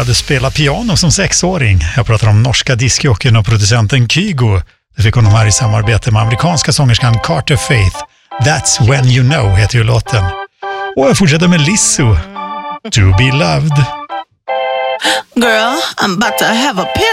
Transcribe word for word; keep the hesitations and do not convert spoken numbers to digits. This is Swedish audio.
började spela piano som sexåring. Jag pratar om norska discjockeyn och producenten Kygo. Det fick honom här i samarbete med amerikanska sångerskan Carter Faith. That's When You Know heter ju låten. Och jag fortsätter med Lizzo. To Be Loved. Girl, I'm about to have a